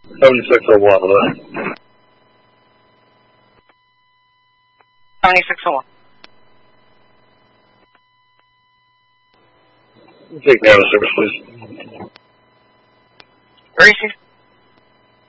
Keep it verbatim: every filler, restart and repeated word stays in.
seventy-six oh one, right? seventy-six oh one. Take me out of service, please. Racing.